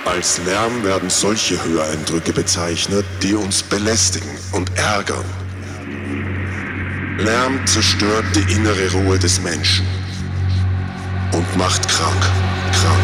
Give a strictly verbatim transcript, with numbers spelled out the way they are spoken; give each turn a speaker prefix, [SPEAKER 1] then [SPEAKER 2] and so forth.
[SPEAKER 1] Als Lärm werden solche Höreindrücke bezeichnet, die uns belästigen und ärgern. Lärm zerstört die innere Ruhe des Menschen und macht krank, krank.